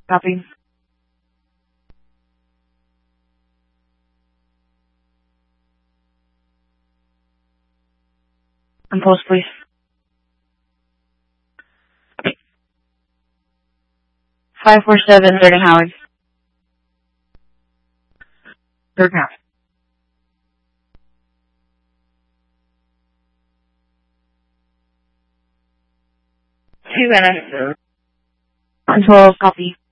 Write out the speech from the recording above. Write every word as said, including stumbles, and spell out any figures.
Copy. Compose, please. five four seven, Jordan Howard. Jordan Howard. Two N S. Control, copy.